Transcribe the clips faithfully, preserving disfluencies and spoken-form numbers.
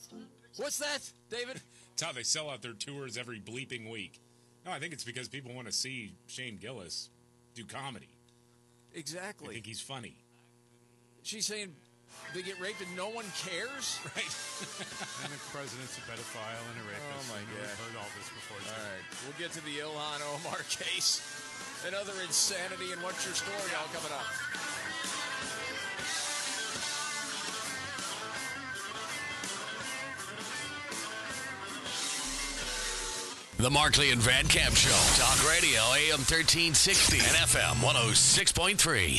What's that, David? It's how they sell out their tours every bleeping week. No, I think it's because people want to see Shane Gillis do comedy. Exactly. I think he's funny. She's saying they get raped and no one cares? Right. And the president's a pedophile and a rapist. Oh, my We've God. heard all this before. All right. We'll get to the Ilhan Omar case and other insanity and What's Your Story all coming up. The Markley and Van Camp Show. Talk Radio, A M thirteen sixty and F M one oh six point three.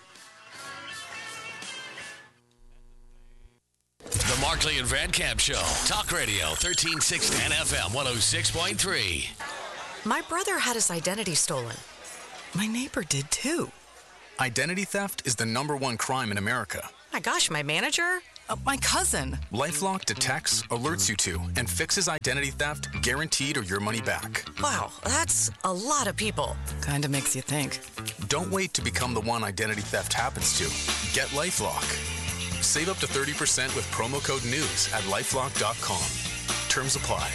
The Markley and Van Camp Show. Talk Radio, thirteen sixty and F M one oh six point three. My brother had his identity stolen. My neighbor did too. Identity theft is the number one crime in America. My gosh, my manager? Uh, my cousin. LifeLock detects, alerts you to, and fixes identity theft guaranteed or your money back. Wow, that's a lot of people. Kinda makes you think. Don't wait to become the one identity theft happens to. Get LifeLock. Save up to thirty percent with promo code NEWS at lifelock dot com. Terms apply.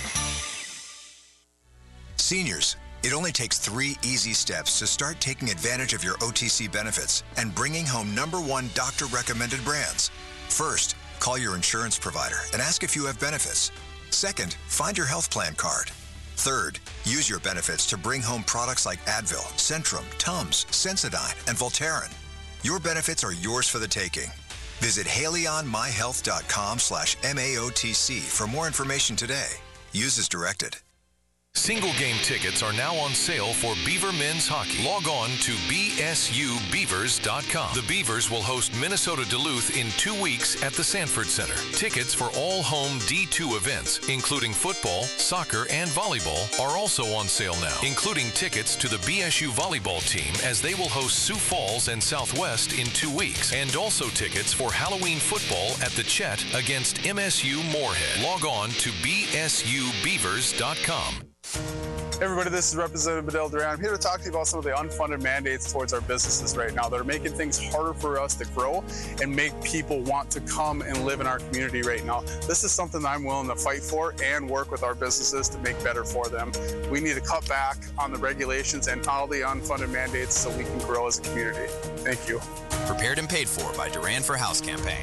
Seniors, it only takes three easy steps to start taking advantage of your O T C benefits and bringing home number one doctor-recommended brands. First, call your insurance provider and ask if you have benefits. Second, find your health plan card. Third, use your benefits to bring home products like Advil, Centrum, Tums, Sensodyne, and Voltaren. Your benefits are yours for the taking. Visit haleyonmyhealth.com slash MAOTC for more information today. Use as directed. Single game tickets are now on sale for Beaver Men's Hockey. Log on to B S U Beavers dot com. The Beavers will host Minnesota Duluth in two weeks at the Sanford Center. Tickets for all home D two events, including football, soccer, and volleyball, are also on sale now, including tickets to the B S U volleyball team as they will host Sioux Falls and Southwest in two weeks, and also tickets for Halloween football at the Chet against M S U Moorhead. Log on to B S U Beavers dot com. Hey everybody, this is Representative Bedell Duran. I'm here to talk to you about some of the unfunded mandates towards our businesses right now that are making things harder for us to grow and make people want to come and live in our community right now. This is something that I'm willing to fight for and work with our businesses to make better for them. We need to cut back on the regulations and all the unfunded mandates so we can grow as a community. Thank you. Prepared and paid for by Duran for House campaign.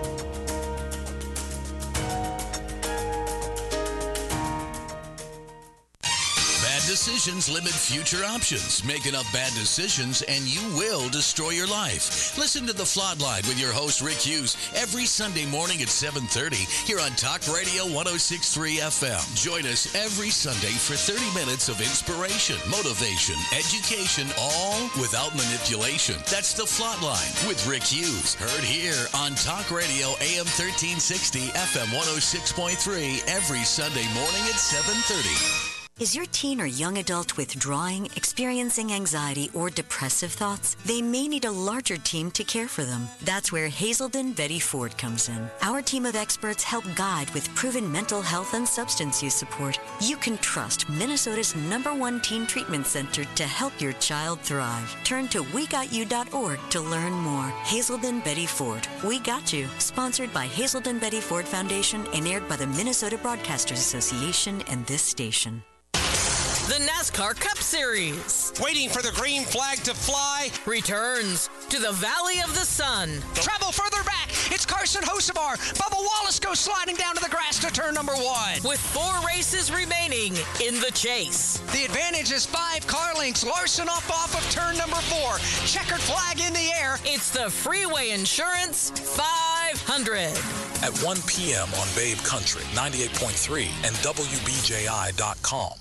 Decisions limit future options. Make enough bad decisions and you will destroy your life. Listen to The Flawed Line with your host Rick Hughes every Sunday morning at seven thirty here on Talk Radio one oh six point three F M. Join us every Sunday for thirty minutes of inspiration, motivation, education, all without manipulation. That's The Flawed Line with Rick Hughes. Heard here on Talk Radio A M thirteen sixty F M one oh six point three every Sunday morning at seven thirty. Is your teen or young adult withdrawing, experiencing anxiety, or depressive thoughts? They may need a larger team to care for them. That's where Hazelden Betty Ford comes in. Our team of experts help guide with proven mental health and substance use support. You can trust Minnesota's number one teen treatment center to help your child thrive. Turn to we got you dot org to learn more. Hazelden Betty Ford. We Got You. Sponsored by Hazelden Betty Ford Foundation and aired by the Minnesota Broadcasters Association and this station. The NASCAR Cup Series. Waiting for the green flag to fly. Returns to the Valley of the Sun. Travel further back. It's Carson Hocevar. Bubba Wallace goes sliding down to the grass to turn number one. With four races remaining in the chase. The advantage is five car lengths. Larson off off of turn number four. Checkered flag in the air. It's the Freeway Insurance five hundred. At one p.m. on Babe Country, ninety-eight point three and W B J I dot com.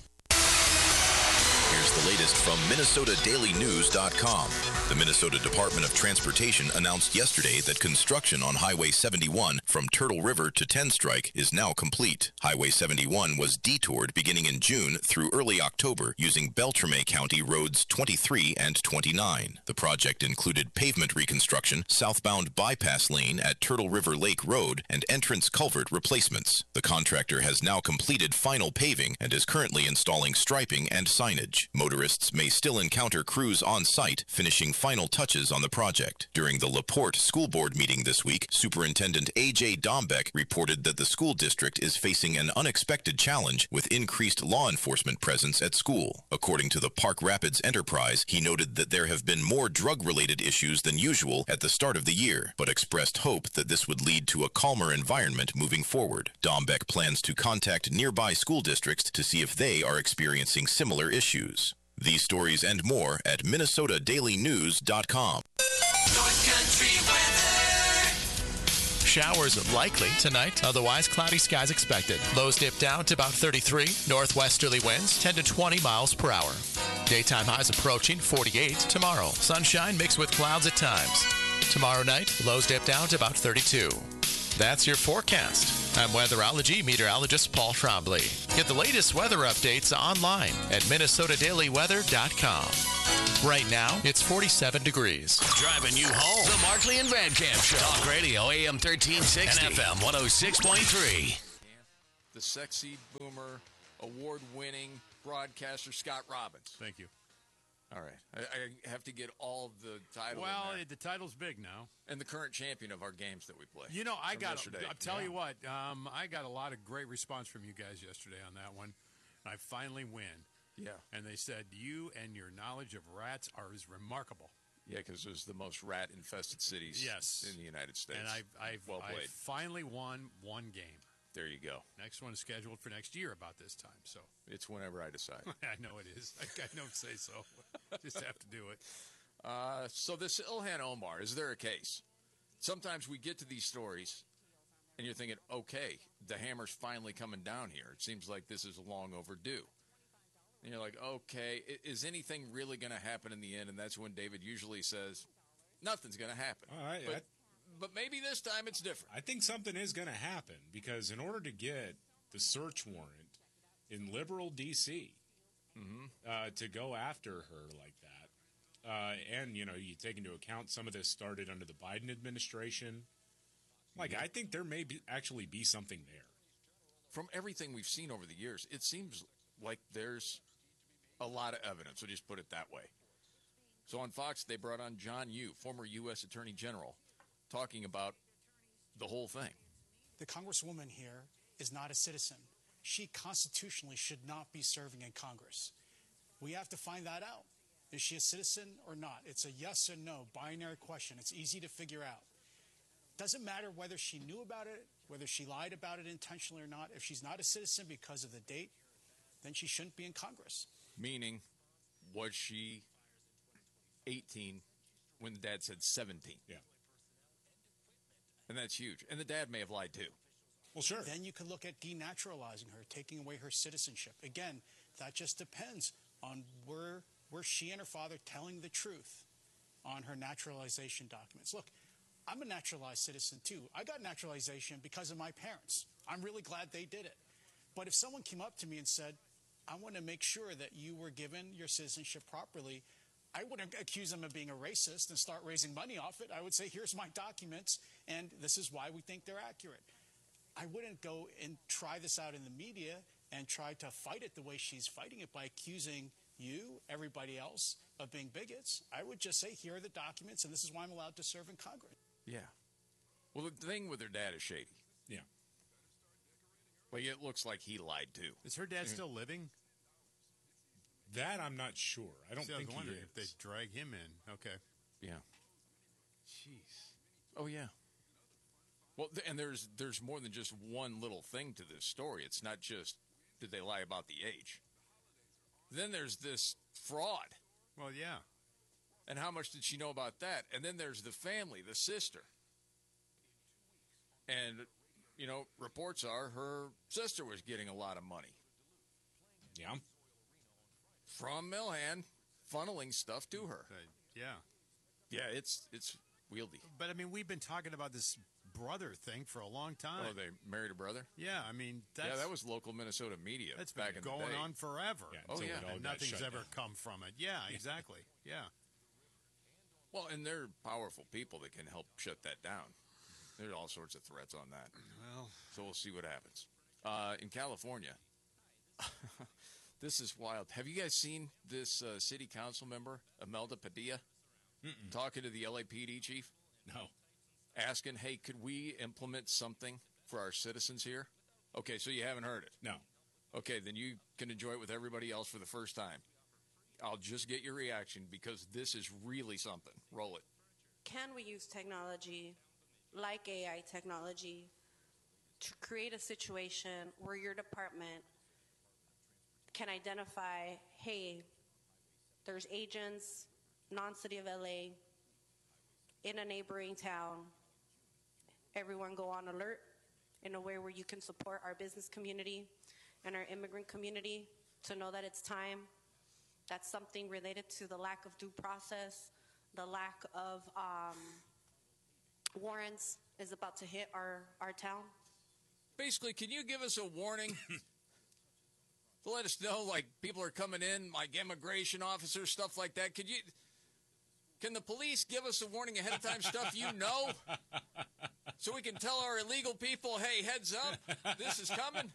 Here's the latest from Minnesota Daily News dot com. The Minnesota Department of Transportation announced yesterday that construction on Highway seventy-one from Turtle River to Ten Strike is now complete. Highway seventy-one was detoured beginning in June through early October using Beltrame County roads twenty-three and twenty-nine. The project included pavement reconstruction, southbound bypass lane at Turtle River Lake Road, and entrance culvert replacements. The contractor has now completed final paving and is currently installing striping and signage. Motorists may still encounter crews on site finishing final touches on the project. During the LaPorte School Board meeting this week, Superintendent A J Dombeck reported that the school district is facing an unexpected challenge with increased law enforcement presence at school. According to the Park Rapids Enterprise, he noted that there have been more drug-related issues than usual at the start of the year, but expressed hope that this would lead to a calmer environment moving forward. Dombeck plans to contact nearby school districts to see if they are experiencing similar issues. These stories and more at Minnesota Daily News dot com. North Country weather. Showers likely tonight, otherwise cloudy skies expected. Lows dip down to about thirty-three. Northwesterly winds ten to twenty miles per hour. Daytime highs approaching forty-eight tomorrow. Sunshine mixed with clouds at times. Tomorrow night, lows dip down to about thirty-two. That's your forecast. I'm weatherology meteorologist Paul Trombley. Get the latest weather updates online at Minnesota Daily Weather dot com. Right now, it's forty-seven degrees. Driving you home. The Markley and Van Camp Show. Talk Radio A M thirteen sixty and F M one oh six point three. The sexy boomer, award-winning broadcaster Scott Robbins. Thank you. All right. I, I have to get all the titles. Well, the title's big now. And the current champion of our games that we play. You know, I got, yesterday. I'll tell yeah. you what, um, I got a lot of great response from you guys yesterday on that one. I finally win. Yeah. And they said, you and your knowledge of rats are is remarkable. Yeah, because it was the most rat-infested cities yes. in the United States. And I've, I've, well played. I've finally won one game. There you go. Next one is scheduled for next year about this time. So it's whenever I decide. I know it is. I, I don't say so. Just have to do it. Uh, so this Ilhan Omar, is there a case? Sometimes we get to these stories, and you're thinking, okay, the hammer's finally coming down here. It seems like this is long overdue. And you're like, okay, is anything really going to happen in the end? And that's when David usually says, nothing's going to happen. All right. But, I- But maybe this time it's different. I think something is going to happen because in order to get the search warrant in liberal D C mm-hmm. uh, to go after her like that, uh, and, you know, you take into account some of this started under the Biden administration, like, yeah. I think there may be, actually be something there. From everything we've seen over the years, it seems like there's a lot of evidence. We'll just put it that way. So on Fox, they brought on John Yoo, former U S Attorney General, talking about the whole thing. The Congresswoman here is not a citizen. She constitutionally should not be serving in Congress. We have to find that out. Is she a citizen or not? It's a yes or no binary question. It's easy to figure out. Doesn't matter whether she knew about it, whether she lied about it intentionally or not. If she's not a citizen because of the date, then she shouldn't be in Congress. Meaning, was she eighteen when the dad said seventeen? Yeah. And that's huge. And the dad may have lied too. Well, sure. Then you could look at denaturalizing her, taking away her citizenship. Again, that just depends on where, where she and her father telling the truth on her naturalization documents. Look, I'm a naturalized citizen too. I got naturalization because of my parents. I'm really glad they did it. But if someone came up to me and said, I want to make sure that you were given your citizenship properly, I wouldn't accuse them of being a racist and start raising money off it. I would say, here's my documents, and this is why we think they're accurate. I wouldn't go and try this out in the media and try to fight it the way she's fighting it by accusing you, everybody else, of being bigots. I would just say, here are the documents, and this is why I'm allowed to serve in Congress. Yeah. Well, the thing with her dad is shady. Yeah. Like, it looks like he lied too. Is her dad still living? That I'm not sure. I don't See, think I was he wondering is. if they drag him in. Okay. Yeah. Jeez. Oh, yeah. Well, th- and there's there's more than just one little thing to this story. It's not just did they lie about the age. Then there's this fraud. Well, yeah. And how much did she know about that? And then there's the family, the sister. And, you know, reports are her sister was getting a lot of money. Yeah. From Milhan, funneling stuff to her. Uh, yeah. Yeah, it's it's wieldy. But, I mean, we've been talking about this brother thing for a long time. Oh, they married a brother? Yeah, I mean, that's... Yeah, that was local Minnesota media That's back been in going the day. on forever. Yeah, oh, until yeah. it all And got nothing's shut ever down. come from it. Yeah, exactly. Yeah. Well, and they're powerful people that can help shut that down. There's all sorts of threats on that. Well, so we'll see what happens. Uh, in California, This is wild. Have you guys seen this uh, city council member, Imelda Padilla, Mm-mm. talking to the L A P D chief? No. Asking, hey, could we implement something for our citizens here? Okay, so you haven't heard it? No. Okay, then you can enjoy it with everybody else for the first time. I'll just get your reaction because this is really something. Roll it. Can we use technology like A I technology to create a situation where your department can identify, hey, there's agents, non-city of L A, in a neighboring town. Everyone go on alert in a way where you can support our business community and our immigrant community to know that it's time. That's something related to the lack of due process, the lack of um, warrants is about to hit our, our town. Basically, can you give us a warning to let us know, like, people are coming in, like immigration officers, stuff like that? Could you, can the police give us a warning ahead of time, stuff you know, so we can tell our illegal people, hey, heads up, this is coming?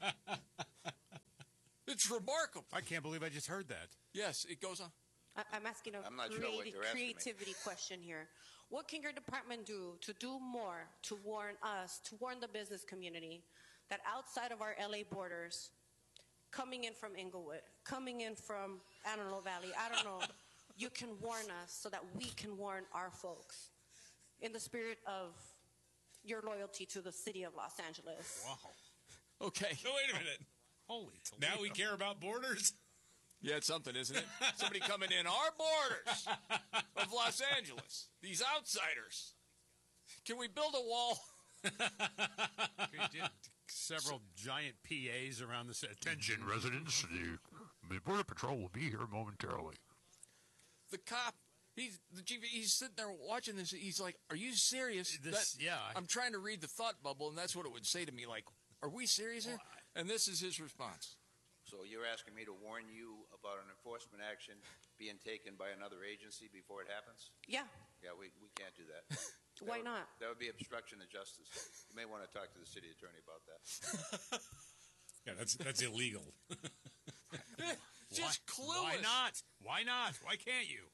It's remarkable. I can't believe I just heard that. Yes, it goes on. I, I'm asking a I'm not sure creati- what they're asking me. creativity question here. What can your department do to do more to warn us, to warn the business community that outside of our L A borders, coming in from Inglewood, coming in from Antelope Valley, I don't know, you can warn us so that we can warn our folks in the spirit of your loyalty to the city of Los Angeles. Wow. Okay. So wait a minute. Holy Toledo. Now we care about borders? Yeah, it's something, isn't it? Somebody coming in our borders of Los Angeles. These outsiders. Can we build a wall? Several giant P As around the attention residents. The, the Border Patrol will be here momentarily. The cop, he's the chief. He's sitting there watching this. He's like, "Are you serious?" This, that, yeah. I'm trying to read the thought bubble, and that's what it would say to me. Like, "Are we serious here?" And this is his response. So you're asking me to warn you about an enforcement action being taken by another agency before it happens? Yeah. Yeah, we, we can't do that. Why that would, not? That would be obstruction of justice. You may want to talk to the city attorney about that. Yeah, that's that's illegal. Just why, clueless. Why not? Why not? Why can't you?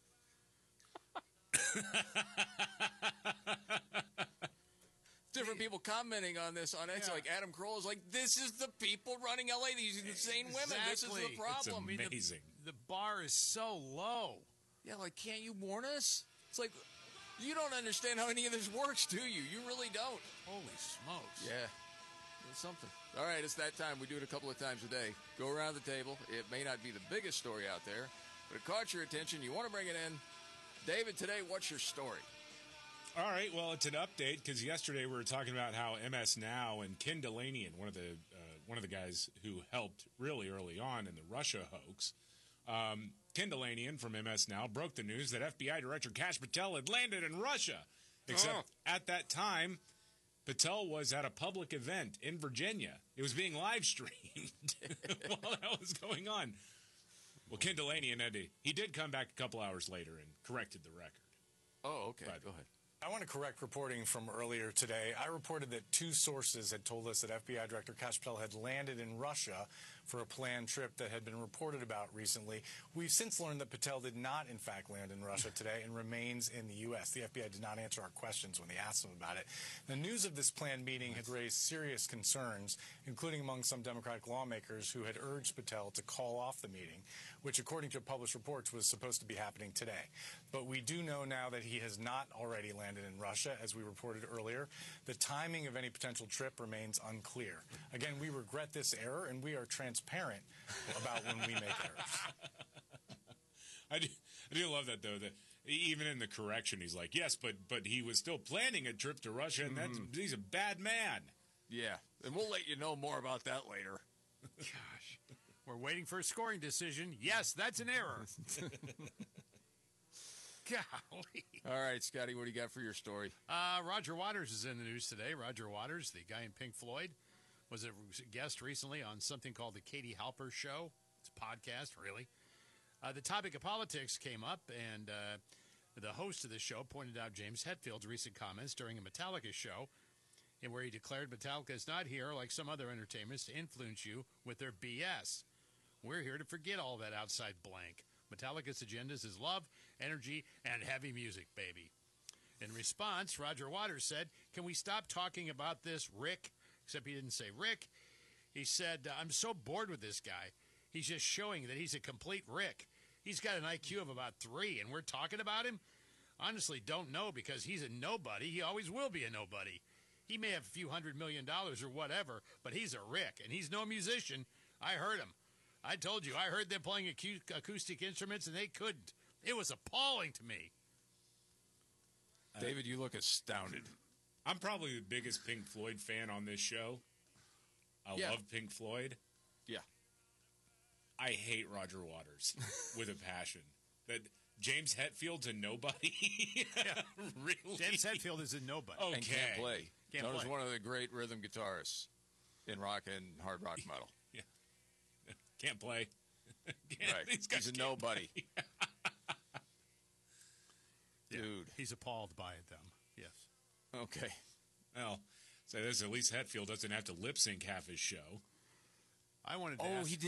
Different people commenting on this on X, Yeah. like Adam Kroll is like, "This is the people running L A. These insane women. This is the Exactly. problem." It's amazing. The, the bar is so low. Yeah, like, can't you warn us? It's like, you don't understand how any of this works, do you? You really don't. Holy smokes. Yeah, it's something. All right, it's that time. We do it a couple of times a day. Go around the table. It may not be the biggest story out there, but it caught your attention. You want to bring it in. David, today, what's your story? All right, well, it's an update because yesterday we were talking about how M S Now and Ken Delanian, one of the uh, one of the guys who helped really early on in the Russia hoax, um, Ken Delanian from M S Now broke the news that F B I Director Kash Patel had landed in Russia. Except Oh. at that time, Patel was at a public event in Virginia. It was being live streamed while that was going on. Well, Ken Delanian had to, he did come back a couple hours later and corrected the record. Oh, okay. But, Go ahead. I want to correct reporting from earlier today. I reported that two sources had told us that F B I Director Kash Patel had landed in Russia for a planned trip that had been reported about recently. We've since learned that Patel did not, in fact, land in Russia today and remains in the U S. The F B I did not answer our questions when they asked him about it. The news of this planned meeting had raised serious concerns, including among some Democratic lawmakers who had urged Patel to call off the meeting, which, according to published reports, was supposed to be happening today. But we do know now that he has not already landed in Russia, as we reported earlier. The timing of any potential trip remains unclear. Again, we regret this error, and we are transparent about when we make errors. I do, I do love that, though, that even in the correction, he's like, yes, but but he was still planning a trip to Russia, and that's, he's a bad man. Yeah, and we'll let you know more about that later. Gosh. We're waiting for a scoring decision. Yes, that's an error. Golly. All right, Scotty, what do you got for your story? Uh, Roger Waters is in the news today. Roger Waters, the guy in Pink Floyd, was a guest recently on something called the Katie Halper Show. It's a podcast, really. Uh, the topic of politics came up, and uh, the host of the show pointed out James Hetfield's recent comments during a Metallica show, in where he declared Metallica is not here, like some other entertainments, to influence you with their B S. We're here to forget all that outside blank. Metallica's agendas is love, energy, and heavy music, baby. In response, Roger Waters said, can we stop talking about this, Rick? Except he didn't say Rick. He said, I'm so bored with this guy. He's just showing that he's a complete Rick. He's got an I Q of about three, and we're talking about him? Honestly, don't know, because he's a nobody. He always will be a nobody. He may have a few hundred million dollars or whatever, but he's a Rick, and he's no musician. I heard him. I told you, I heard them playing acu- acoustic instruments, and they couldn't. It was appalling to me. David, you look astounded. I'm probably the biggest Pink Floyd fan on this show. I Yeah. love Pink Floyd. Yeah. I hate Roger Waters with a passion. That James Hetfield's a nobody. Really? James Hetfield is a nobody. Okay. And can't play. Can't Known as play. one of the great rhythm guitarists in rock and hard rock metal. Yeah. Can't play. Can't, Right. these guys He's a can't nobody. play. Dude. He's appalled by them. Yes. Okay. Well, so this at least Hetfield doesn't have to lip sync half his show. I wanted to Oh, ask, he did